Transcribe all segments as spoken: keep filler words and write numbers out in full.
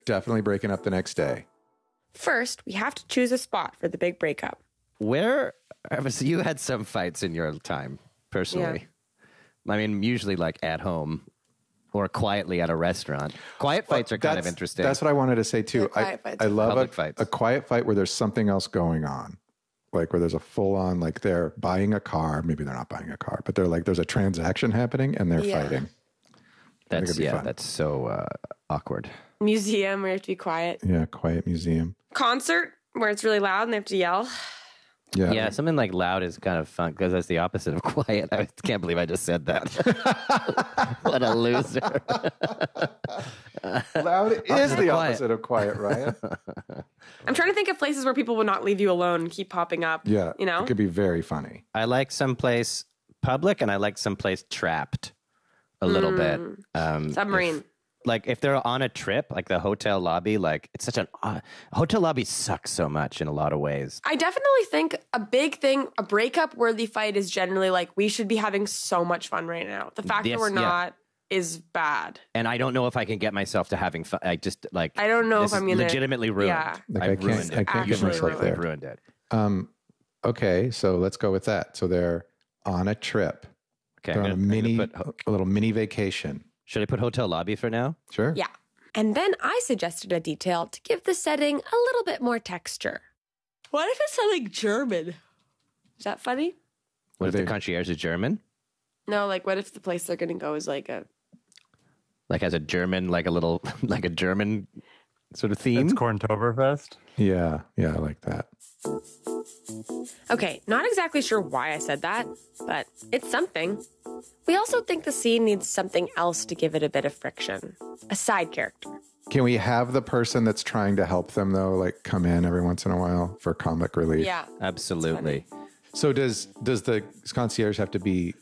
Definitely breaking up the next day. First, we have to choose a spot for the big breakup. Where, so you had some fights in your time, personally. Yeah. I mean, usually like at home or quietly at a restaurant. Quiet well, fights are kind of interesting. That's what I wanted to say too. I, I love a, a quiet fight where there's something else going on. Like where there's a full on, like they're buying a car. Maybe they're not buying a car, but they're like, there's a transaction happening and they're yeah. fighting. That's, yeah, fun. That's so uh, awkward. Museum where you have to be quiet. Yeah, quiet museum. Concert where it's really loud and they have to yell. Yeah, yeah, something like loud is kind of fun because that's the opposite of quiet. I can't believe I just said that. What a loser. Loud is the opposite of quiet, Ryan. I'm trying to think of places where people would not leave you alone and keep popping up. Yeah, you know? It could be very funny. I like someplace public and I like someplace trapped a little mm. bit. Um, Submarine. If, like if they're on a trip, like the hotel lobby, like it's such an uh, hotel lobby sucks so much in a lot of ways. I definitely think a big thing, a breakup worthy fight is generally like we should be having so much fun right now. The fact yes, that we're not yeah. is bad. And I don't know if I can get myself to having fun. I just like I don't know if I'm gonna legitimately ruined. Yeah. Like I've I can't, ruined it. I can't get myself there. I've ruined it. Um, okay, so let's go with that. So they're on a trip. Okay, they're on gonna, a mini, put, a little mini vacation. Should I put hotel lobby for now? Sure. Yeah. And then I suggested a detail to give the setting a little bit more texture. What if it's something German? Is that funny? What if the concierge is German? No, like what if the place they're going to go is like a... Like has a German, like a little, like a German sort of theme? It's Corntoberfest. Yeah, yeah, I like that. Okay, not exactly sure why I said that, but it's something. We also think the scene needs something else to give it a bit of friction. A side character. Can we have the person that's trying to help them, though, like come in every once in a while for comic relief? Yeah. Absolutely. So does does the concierge have to be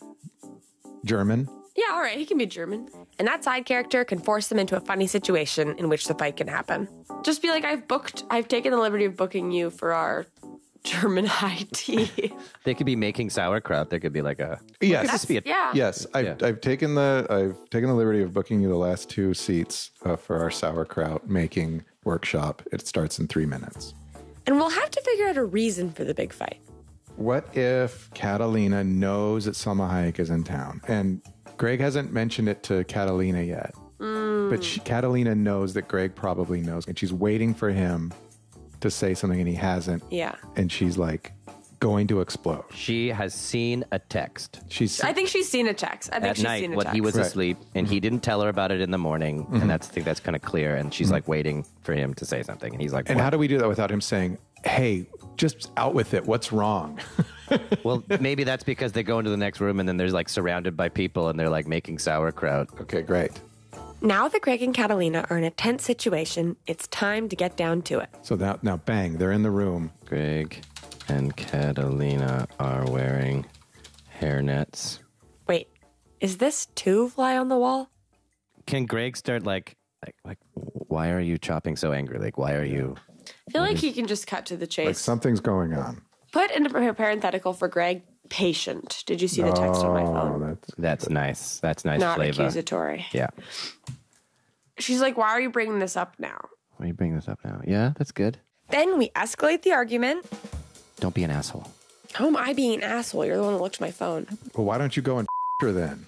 German? Yeah, all right, he can be German. And that side character can force them into a funny situation in which the fight can happen. Just be like, I've booked, I've taken the liberty of booking you for our German high tea. They could be making sauerkraut. There could be like a yes, this be a, yeah. Yes, I've, yeah. I've taken the I've taken the liberty of booking you the last two seats uh, for our sauerkraut making workshop. It starts in three minutes, and we'll have to figure out a reason for the big fight. What if Catalina knows that Salma Hayek is in town, and Greg hasn't mentioned it to Catalina yet, mm. but she, Catalina knows that Greg probably knows, and she's waiting for him to say something and he hasn't. Yeah. And she's like going to explode. She has seen a text. She's I think she's seen a text. I think at she's night seen a when text. he was right. asleep and mm-hmm. he didn't tell her about it in the morning. Mm-hmm. And that's I think that's kind of clear. And she's mm-hmm. like waiting for him to say something. And he's like, and what? how do we do that without him saying, hey, just out with it. What's wrong? Well, maybe that's because they go into the next room and then there's like surrounded by people and they're like making sauerkraut. Okay, great. Now that Greg and Catalina are in a tense situation, it's time to get down to it. So now, now bang, they're in the room. Greg and Catalina are wearing hairnets. Wait, is this two fly on the wall? Can Greg start like, like, like, why are you chopping so angrily? Like, why are you? I feel like he can just cut to the chase. Like something's going on. Put in a parenthetical for Greg, patient. Did you see the text oh, on my phone? That's, that's nice. That's nice Not flavor. accusatory. Yeah. She's like, why are you bringing this up now? Why are you bringing this up now? Yeah, that's good. Then we escalate the argument. Don't be an asshole. How am I being an asshole? You're the one that looked at my phone. Well, why don't you go and her then?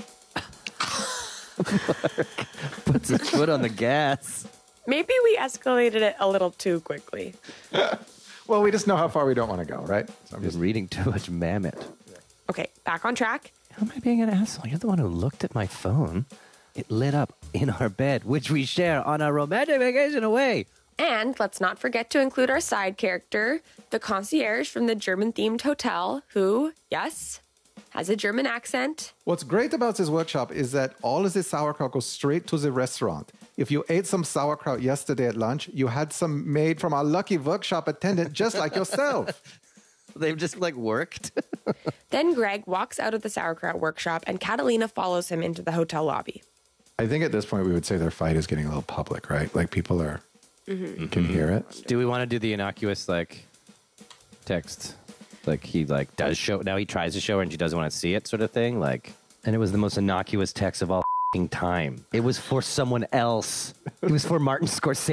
Mark puts his foot on the gas. Maybe we escalated it a little too quickly. Well, we just know how far we don't want to go, right? So I'm just reading too much Mammoth. Okay, back on track. How am I being an asshole? You're the one who looked at my phone. It lit up in our bed, which we share on our romantic vacation away. And let's not forget to include our side character, the concierge from the German-themed hotel, who, yes, has a German accent. What's great about this workshop is that all of the sauerkraut goes straight to the restaurant. If you ate some sauerkraut yesterday at lunch, you had some made from our lucky workshop attendant just like yourself. They've just like worked. Then Greg walks out of the sauerkraut workshop and Catalina follows him into the hotel lobby. I think at this point we would say their fight is getting a little public, right? Like people are mm-hmm. can hear it. Do we want to do the innocuous like text? Like he like does show now he tries to show her and she doesn't want to see it sort of thing. Like, and it was the most innocuous text of all time. It was for someone else. It was for Martin Scorsese.